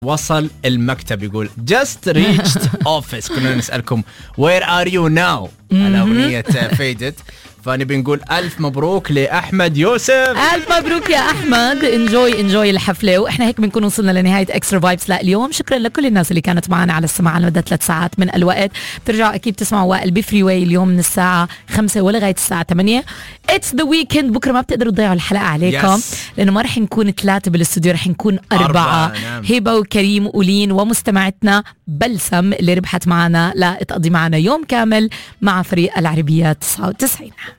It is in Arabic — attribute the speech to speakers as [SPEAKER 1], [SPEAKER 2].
[SPEAKER 1] وصل المكتب. يقول just reached office. كنا نسألكم where are you now على أغنية فيدت. فنبي نقول ألف مبروك لأحمد يوسف.
[SPEAKER 2] ألف مبروك يا أحمد. انجوي الحفلة. وإحنا هيك بنكون وصلنا لنهاية إكسترا فايبس لليوم. شكرا لكل الناس اللي كانت معنا على السماع على مدى 3 ساعات من الوقت. بترجعوا أكيد تسمعوا وائل بفري واي اليوم من الساعة 5 ولغاية الساعة 8. It's the weekend. بكرة ما بتقدروا تضيعوا الحلقة عليكم لأنه ما رح نكون 3 بالاستوديو، رح نكون 4. هبة وكريم ولين ومستمعتنا بلسم اللي ربحت معنا لا تقضي معنا يوم كامل مع فريق العربيات 99.